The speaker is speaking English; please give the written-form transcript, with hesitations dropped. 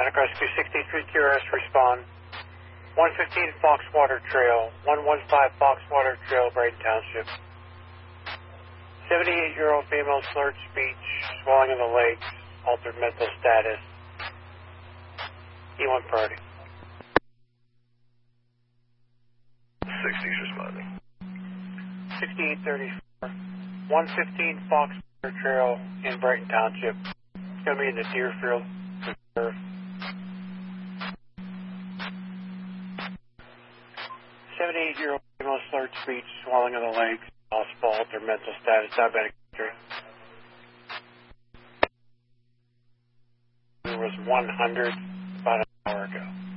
Medic Rescue 63 QRS respond. 115 Foxwater Trail, 115 Foxwater Trail, Brighton Township. 78-year-old female slurred speech, swelling in the legs, altered mental status. E1 priority. 60's responding. 6834. 115 Foxwater Trail in Brighton Township. It's going to be in the Deerfield Reserve. 78-year-old female slurred speech, swelling of the legs, possible altered mental status, diabetic history. There was 100 about an hour ago.